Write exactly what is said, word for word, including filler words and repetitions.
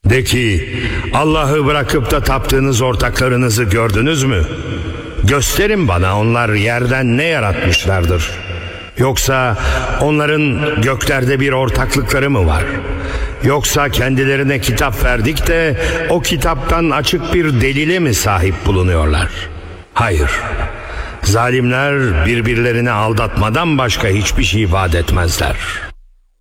De ki, Allah'ı bırakıp da taptığınız ortaklarınızı gördünüz mü? Gösterin bana, onlar yerden ne yaratmışlardır? Yoksa onların göklerde bir ortaklıkları mı var? Yoksa kendilerine kitap verdik de o kitaptan açık bir delile mi sahip bulunuyorlar? Hayır. Zalimler birbirlerini aldatmadan başka hiçbir şey vaat etmezler.